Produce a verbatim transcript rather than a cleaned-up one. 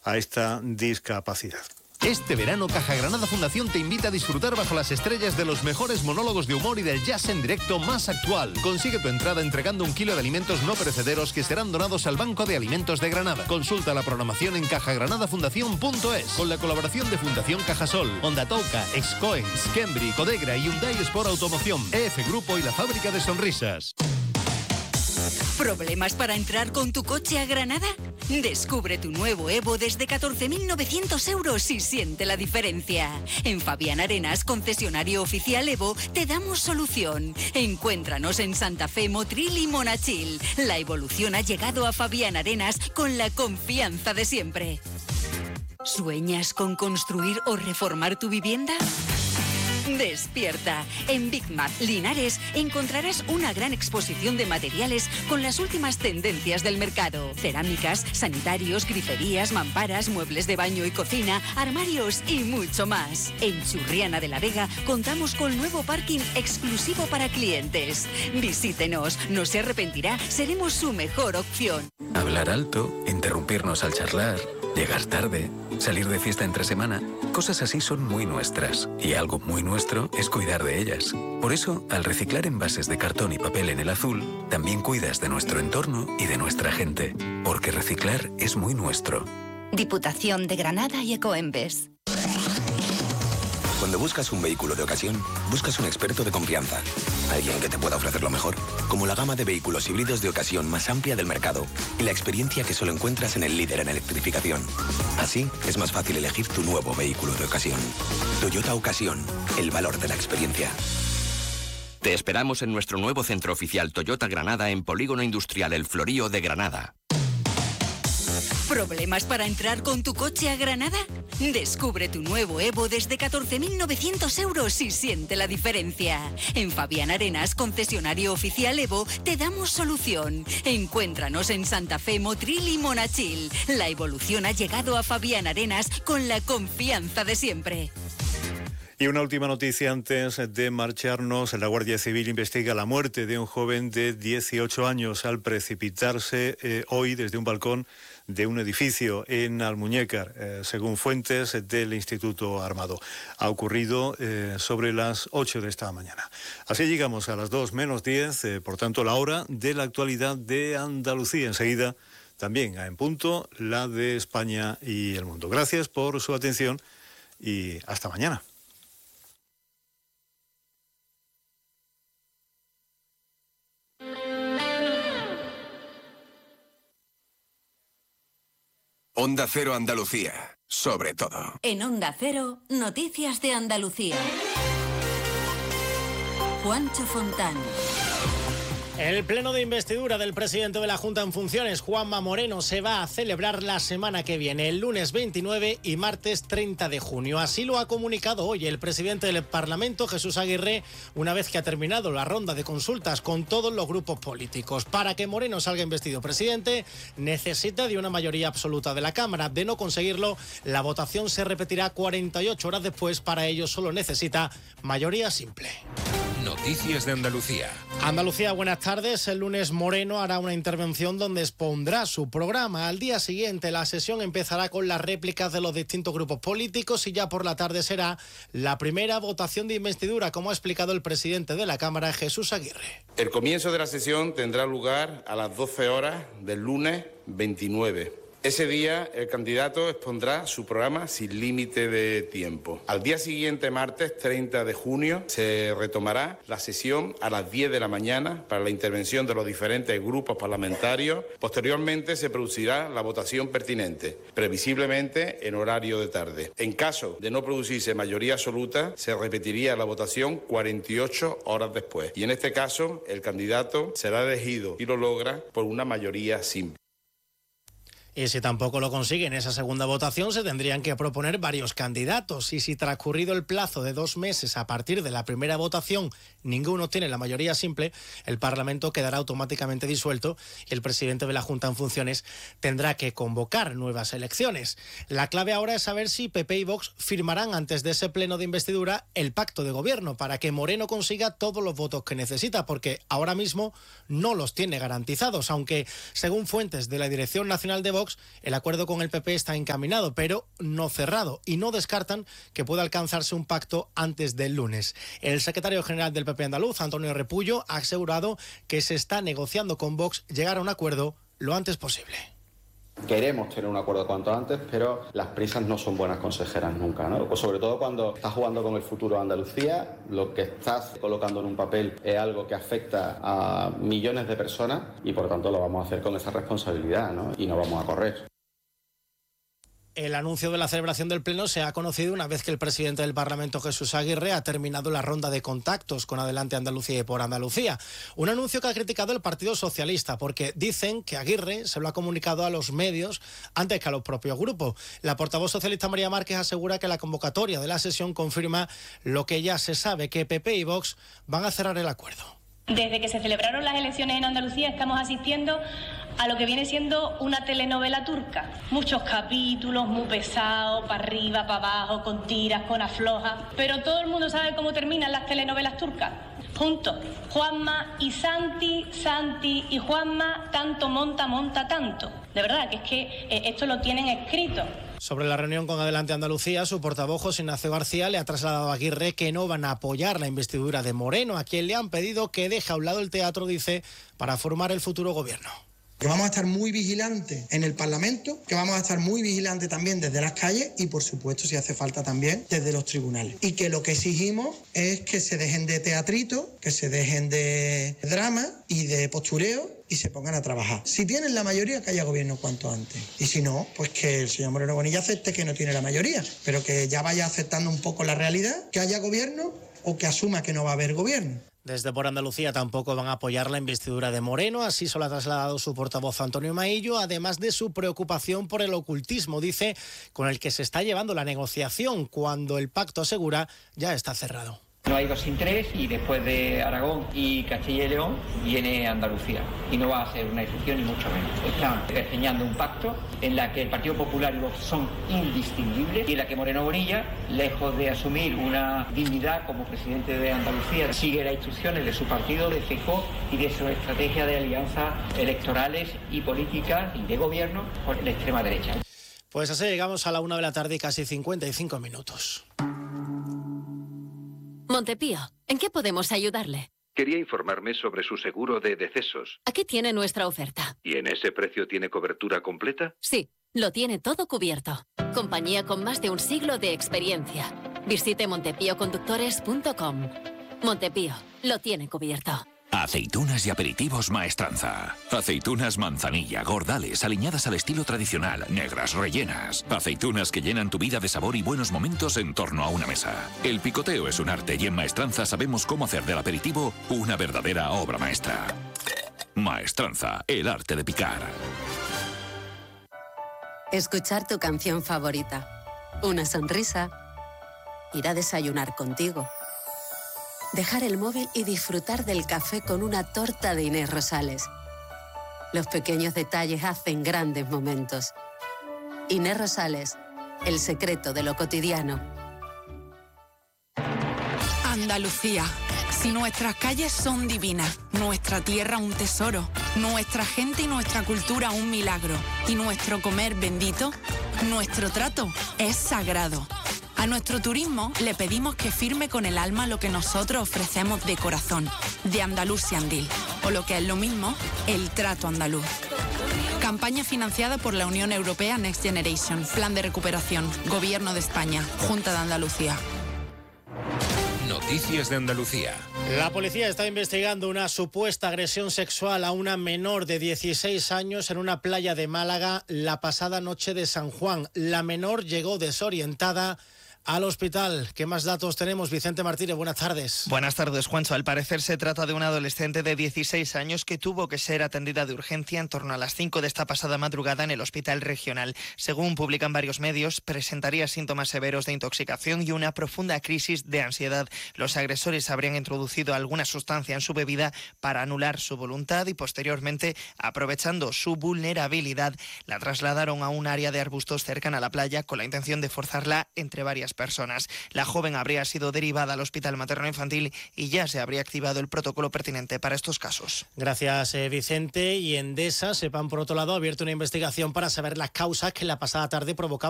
a esta discapacidad. Este verano, Caja Granada Fundación te invita a disfrutar bajo las estrellas de los mejores monólogos de humor y del jazz en directo más actual. Consigue tu entrada entregando un kilo de alimentos no perecederos que serán donados al Banco de Alimentos de Granada. Consulta la programación en caja granada fundación punto es, con la colaboración de Fundación Cajasol, Onda Touca, Excoens, Kembri, Codegra y Hyundai Sport Automoción, E F Grupo y la Fábrica de Sonrisas. ¿Problemas para entrar con tu coche a Granada? Descubre tu nuevo Evo desde catorce mil novecientos euros y siente la diferencia. En Fabián Arenas, concesionario oficial Evo, te damos solución. Encuéntranos en Santa Fe, Motril y Monachil. La evolución ha llegado a Fabián Arenas con la confianza de siempre. ¿Sueñas con construir o reformar tu vivienda? Despierta. En Big Mac Linares encontrarás una gran exposición de materiales con las últimas tendencias del mercado. Cerámicas, sanitarios, griferías, mamparas, muebles de baño y cocina, armarios y mucho más. En Churriana de la Vega contamos con nuevo parking exclusivo para clientes. Visítenos, no se arrepentirá, seremos su mejor opción. Hablar alto, interrumpirnos al charlar, llegar tarde, salir de fiesta entre semana, cosas así son muy nuestras. Y algo muy nuestro es cuidar de ellas. Por eso, al reciclar envases de cartón y papel en el azul, también cuidas de nuestro entorno y de nuestra gente. Porque reciclar es muy nuestro. Diputación de Granada y Ecoembes. Cuando buscas un vehículo de ocasión, buscas un experto de confianza. Alguien que te pueda ofrecer lo mejor, como la gama de vehículos híbridos de ocasión más amplia del mercado y la experiencia que solo encuentras en el líder en electrificación. Así, es más fácil elegir tu nuevo vehículo de ocasión. Toyota Ocasión, el valor de la experiencia. Te esperamos en nuestro nuevo centro oficial Toyota Granada en Polígono Industrial El Florío de Granada. ¿Problemas para entrar con tu coche a Granada? Descubre tu nuevo Evo desde catorce mil novecientos euros y siente la diferencia. En Fabián Arenas, concesionario oficial Evo, te damos solución. Encuéntranos en Santa Fe, Motril y Monachil. La evolución ha llegado a Fabián Arenas con la confianza de siempre. Y una última noticia antes de marcharnos. La Guardia Civil investiga la muerte de un joven de dieciocho años al precipitarse eh, hoy desde un balcón de un edificio en Almuñécar, eh, según fuentes del Instituto Armado. Ha ocurrido eh, sobre las ocho de esta mañana. Así llegamos a las dos menos diez, eh, por tanto la hora de la actualidad de Andalucía. Enseguida también a En Punto, la de España y el mundo. Gracias por su atención y hasta mañana. Onda Cero Andalucía, sobre todo. En Onda Cero, noticias de Andalucía. Juancho Fontán. El pleno de investidura del presidente de la Junta en funciones, Juanma Moreno, se va a celebrar la semana que viene, el lunes veintinueve y martes treinta de junio. Así lo ha comunicado hoy el presidente del Parlamento, Jesús Aguirre, una vez que ha terminado la ronda de consultas con todos los grupos políticos. Para que Moreno salga investido presidente, necesita de una mayoría absoluta de la Cámara. De no conseguirlo, la votación se repetirá cuarenta y ocho horas después. Para ello solo necesita mayoría simple. Noticias de Andalucía. Andalucía, buenas tardes. El lunes Moreno hará una intervención donde expondrá su programa. Al día siguiente la sesión empezará con las réplicas de los distintos grupos políticos y ya por la tarde será la primera votación de investidura, como ha explicado el presidente de la Cámara, Jesús Aguirre. El comienzo de la sesión tendrá lugar a las doce horas del lunes veintinueve. Ese día el candidato expondrá su programa sin límite de tiempo. Al día siguiente, martes treinta de junio, se retomará la sesión a las diez de la mañana para la intervención de los diferentes grupos parlamentarios. Posteriormente se producirá la votación pertinente, previsiblemente en horario de tarde. En caso de no producirse mayoría absoluta, se repetiría la votación cuarenta y ocho horas después. Y en este caso, el candidato será elegido, y lo logra, por una mayoría simple. Y si tampoco lo consiguen esa segunda votación, se tendrían que proponer varios candidatos. Y si transcurrido el plazo de dos meses a partir de la primera votación ninguno tiene la mayoría simple, el Parlamento quedará automáticamente disuelto y el presidente de la Junta en funciones tendrá que convocar nuevas elecciones. La clave ahora es saber si P P y Vox firmarán antes de ese pleno de investidura el pacto de gobierno para que Moreno consiga todos los votos que necesita, porque ahora mismo no los tiene garantizados, aunque según fuentes de la Dirección Nacional de Vox, Vox, el acuerdo con el P P está encaminado, pero no cerrado, y no descartan que pueda alcanzarse un pacto antes del lunes. El secretario general del P P andaluz, Antonio Repullo, ha asegurado que se está negociando con Vox llegar a un acuerdo lo antes posible. Queremos tener un acuerdo cuanto antes, pero las prisas no son buenas consejeras nunca, ¿no? Pues sobre todo cuando estás jugando con el futuro de Andalucía, lo que estás colocando en un papel es algo que afecta a millones de personas y por tanto lo vamos a hacer con esa responsabilidad, ¿no? Y no vamos a correr. El anuncio de la celebración del Pleno se ha conocido una vez que el presidente del Parlamento, Jesús Aguirre, ha terminado la ronda de contactos con Adelante Andalucía y por Andalucía. Un anuncio que ha criticado el Partido Socialista porque dicen que Aguirre se lo ha comunicado a los medios antes que a los propios grupos. La portavoz socialista María Márquez asegura que la convocatoria de la sesión confirma lo que ya se sabe, que P P y Vox van a cerrar el acuerdo. Desde que se celebraron las elecciones en Andalucía estamos asistiendo a lo que viene siendo una telenovela turca. Muchos capítulos, muy pesados, para arriba, para abajo, con tiras, con aflojas. Pero todo el mundo sabe cómo terminan las telenovelas turcas. Juntos, Juanma y Santi, Santi y Juanma, tanto monta, monta tanto. De verdad, que es que eh, esto lo tienen escrito. Sobre la reunión con Adelante Andalucía, su portavoz José Ignacio García le ha trasladado a Aguirre que no van a apoyar la investidura de Moreno, a quien le han pedido que deje a un lado el teatro, dice, para formar el futuro gobierno. Que vamos a estar muy vigilantes en el Parlamento, que vamos a estar muy vigilantes también desde las calles y, por supuesto, si hace falta también desde los tribunales. Y que lo que exigimos es que se dejen de teatrito, que se dejen de drama y de postureo y se pongan a trabajar. Si tienen la mayoría, que haya gobierno cuanto antes. Y si no, pues que el señor Moreno Bonilla acepte que no tiene la mayoría, pero que ya vaya aceptando un poco la realidad, que haya gobierno o que asuma que no va a haber gobierno. Desde Por Andalucía tampoco van a apoyar la investidura de Moreno, así se lo ha trasladado su portavoz Antonio Maillo, además de su preocupación por el ocultismo, dice, con el que se está llevando la negociación cuando el pacto, asegura, ya está cerrado. No hay dos sin tres y después de Aragón y Castilla y León viene Andalucía y no va a ser una excepción ni mucho menos. Están diseñando un pacto en la que el Partido Popular y Vox son indistinguibles y en la que Moreno Bonilla, lejos de asumir una dignidad como presidente de Andalucía, sigue las instrucciones de su partido, de Feijóo y de su estrategia de alianzas electorales y políticas y de gobierno con la extrema derecha. Pues así llegamos a la una de la tarde y casi cincuenta y cinco minutos. Montepío, ¿en qué podemos ayudarle? Quería informarme sobre su seguro de decesos. Aquí tiene nuestra oferta. ¿Y en ese precio tiene cobertura completa? Sí, lo tiene todo cubierto. Compañía con más de un siglo de experiencia. Visite montepío conductores punto com. Montepío, lo tiene cubierto. Aceitunas y aperitivos Maestranza. Aceitunas manzanilla, gordales, aliñadas al estilo tradicional, negras, rellenas. Aceitunas que llenan tu vida de sabor y buenos momentos en torno a una mesa. El picoteo es un arte y en Maestranza sabemos cómo hacer del aperitivo una verdadera obra maestra. Maestranza, el arte de picar. Escuchar tu canción favorita. Una sonrisa. Ir a desayunar contigo. Dejar el móvil y disfrutar del café con una torta de Inés Rosales. Los pequeños detalles hacen grandes momentos. Inés Rosales, el secreto de lo cotidiano. Andalucía. Si nuestras calles son divinas, nuestra tierra un tesoro, nuestra gente y nuestra cultura un milagro, y nuestro comer bendito, nuestro trato es sagrado. A nuestro turismo le pedimos que firme con el alma lo que nosotros ofrecemos de corazón, de Andalusiandil, o lo que es lo mismo, el trato andaluz. Campaña financiada por la Unión Europea Next Generation, Plan de Recuperación, Gobierno de España, Junta de Andalucía. Noticias de Andalucía. La policía está investigando una supuesta agresión sexual a una menor de dieciséis años en una playa de Málaga la pasada noche de San Juan. La menor llegó desorientada al hospital. ¿Qué más datos tenemos? Vicente Martínez, buenas tardes. Buenas tardes, Juancho. Al parecer se trata de una adolescente de dieciséis años que tuvo que ser atendida de urgencia en torno a las cinco de esta pasada madrugada en el hospital regional. Según publican varios medios, presentaría síntomas severos de intoxicación y una profunda crisis de ansiedad. Los agresores habrían introducido alguna sustancia en su bebida para anular su voluntad y posteriormente, aprovechando su vulnerabilidad, la trasladaron a un área de arbustos cercana a la playa con la intención de forzarla entre varias otras personas. La joven habría sido derivada al Hospital Materno-Infantil y ya se habría activado el protocolo pertinente para estos casos. Gracias, eh, Vicente. Y Endesa, sepan por otro lado, ha abierto una investigación para saber las causas que la pasada tarde provocaban